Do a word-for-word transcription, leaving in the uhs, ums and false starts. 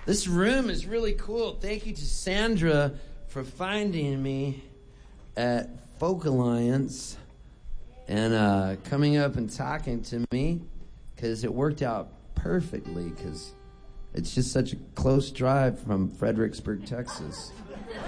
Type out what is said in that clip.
This room is really cool. Thank you to Sandra for finding me at Folk Alliance and uh, coming up and talking to me, because it worked out perfectly, because it's just such a close drive from Fredericksburg, Texas.